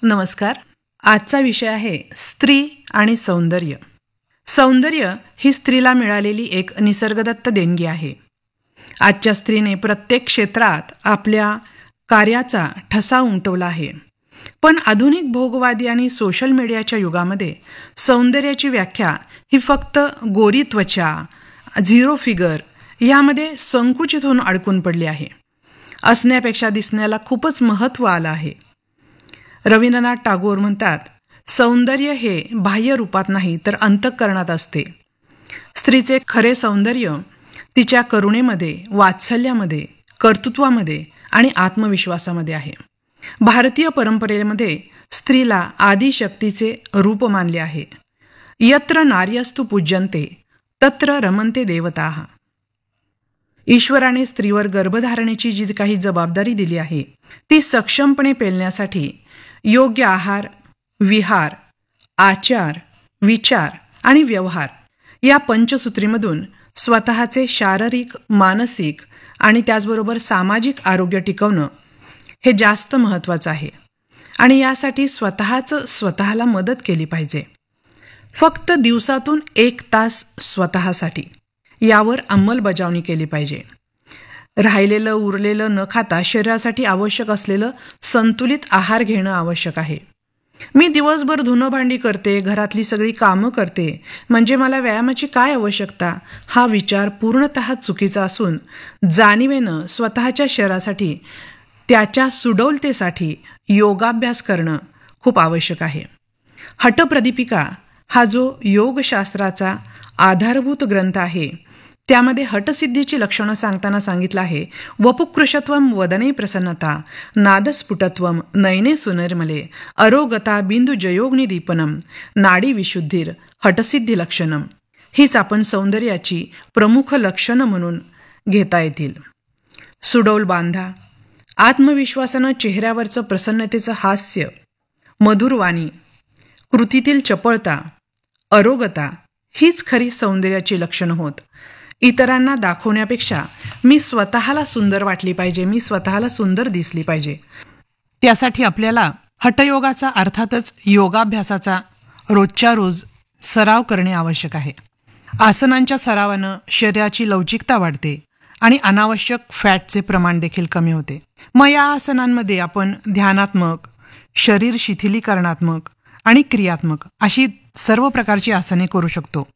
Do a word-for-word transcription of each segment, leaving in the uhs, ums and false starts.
नमस्कार. आजचा विषय आहे स्त्री आणि सौंदर्य. सौंदर्य ही स्त्रीला मिळालेली एक निसर्गदत्त देणगी आहे. आजच्या स्त्रीने प्रत्येक क्षेत्रात आपल्या कार्याचा ठसा उमटवला आहे. पण आधुनिक भोगवादी आणि सोशल मीडियाच्या युगामध्ये सौंदर्याची व्याख्या ही फक्त गोरी त्वचा, झिरो फिगर यामध्ये संकुचित होऊन अडकून पडली आहे. असण्यापेक्षा दिसण्याला खूपच महत्त्व आलं आहे. रवींद्रनाथ टागोर म्हणतात, सौंदर्य हे बाह्य रूपात नाही तर अंतःकरणात असते. स्त्रीचे खरे सौंदर्य तिच्या करुणेमध्ये, वात्सल्यामध्ये, कर्तृत्वामध्ये आणि आत्मविश्वासामध्ये आहे. भारतीय परंपरेमध्ये स्त्रीला आदिशक्तीचे रूप मानले आहे. यत्र नार्यस्तु पूज्यन्ते तत्र रमन्ते देवताः. ईश्वराने स्त्रीवर गर्भधारणेची जी काही जबाबदारी दिली आहे ती सक्षमपणे पेलण्यासाठी योग्य आहार, विहार, आचार, विचार आणि व्यवहार या पंचसूत्रीमधून स्वतःचे शारीरिक, मानसिक आणि त्याचबरोबर सामाजिक आरोग्य टिकवणं हे जास्त महत्त्वाचं आहे. आणि यासाठी स्वतःचं स्वतःला मदत केली पाहिजे. फक्त दिवसातून एक तास स्वतःसाठी यावर अंमलबजावणी केली पाहिजे. राहिलेलं उरलेलं न खाता शरीरासाठी आवश्यक असलेलं संतुलित आहार घेणं आवश्यक आहे. मी दिवसभर धुणं भांडी करते, घरातली सगळी कामं करते, म्हणजे मला व्यायामाची काय आवश्यकता, हा विचार पूर्णतः चुकीचा असून जाणीवेनं स्वतःच्या शरीरासाठी, त्याच्या सुडौलतेसाठी योगाभ्यास करणं खूप आवश्यक आहे. हठप्रदीपिका हा जो योगशास्त्राचा आधारभूत ग्रंथ आहे त्यामध्ये हटसिद्धीची लक्षणं सांगताना सांगितलं आहे, वपुकृशत्वम वदने प्रसन्नता, नादस्फुटत्वम नयने सुनिर्मले, अरोगता बिंदुजयोग्नि दीपनम, नाडी विशुद्धीर हटसिद्धी लक्षणम. हीच आपण सौंदर्याची प्रमुख लक्षणं म्हणून घेता येतील. सुडौल बांधा, आत्मविश्वासानं चेहऱ्यावरचं प्रसन्नतेचं हास्य, मधुरवाणी, कृतीतील चपळता, अरोगता हीच खरी सौंदर्याची लक्षणं होत. इतरांना दाखवण्यापेक्षा मी स्वतःला सुंदर वाटली पाहिजे, मी स्वतःला सुंदर दिसली पाहिजे. त्यासाठी आपल्याला हठयोगाचा अर्थातच योगाभ्यासाचा रोजच्या रोज सराव करणे आवश्यक आहे. आसनांच्या सरावानं शरीराची लवचिकता वाढते आणि अनावश्यक फॅटचे प्रमाण देखील कमी होते. मग या आसनांमध्ये आपण ध्यानात्मक, शरीर शिथिलीकरणात्मक आणि क्रियात्मक अशी सर्व प्रकारची आसने करू शकतो.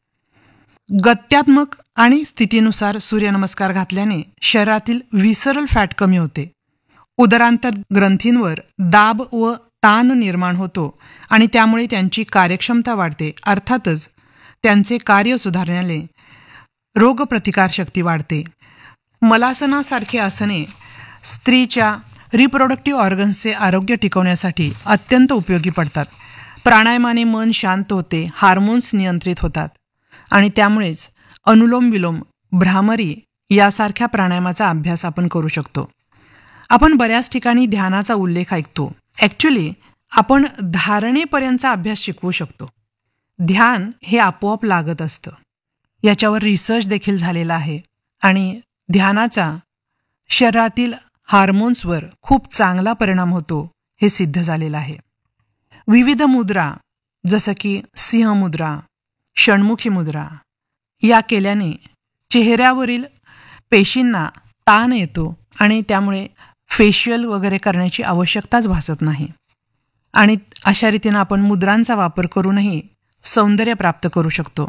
गत्यात्मक आणि स्थितीनुसार सूर्यनमस्कार घातल्याने शरीरातील विसरल फॅट कमी होते. उदरांतर ग्रंथींवर दाब व ताण निर्माण होतो आणि त्यामुळे त्यांची कार्यक्षमता वाढते. अर्थातच त्यांचे कार्य सुधारण्याने रोगप्रतिकारशक्ती वाढते. मलासनासारखी आसने स्त्रीच्या रिप्रोडक्टिव्ह ऑर्गन्सचे आरोग्य टिकवण्यासाठी अत्यंत उपयोगी पडतात. प्राणायामाने मन शांत होते, हार्मोन्स नियंत्रित होतात आणि त्यामुळेच अनुलोम विलोम, भ्रामरी यासारख्या प्राणायामाचा अभ्यास आपण करू शकतो. आपण बऱ्याच ठिकाणी ध्यानाचा उल्लेख ऐकतो. ॲक्च्युली आपण धारणेपर्यंतचा अभ्यास शिकवू शकतो. ध्यान हे आपोआप लागत असतं. याच्यावर रिसर्च देखील झालेला आहे आणि ध्यानाचा शरीरातील हार्मोन्सवर खूप चांगला परिणाम होतो हे सिद्ध झालेलं आहे. विविध मुद्रा जसं की सिंहमुद्रा, षण्मुखी मुद्रा या केल्याने चेहऱ्यावरील पेशींना ताण येतो आणि त्यामुळे फेशियल वगैरे करण्याची आवश्यकताच भासत नाही. आणि अशा रीतीनं आपण मुद्रांचा वापर करूनही सौंदर्य प्राप्त करू शकतो.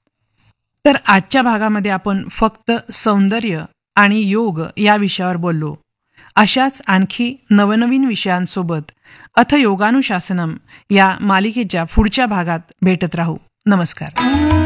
तर आजच्या भागामध्ये आपण फक्त सौंदर्य आणि योग या विषयावर बोललो. अशाच आणखी नवनवीन विषयांसोबत अथ योगानुशासनम या मालिकेच्या पुढच्या भागात भेटत राहू. नमस्कार.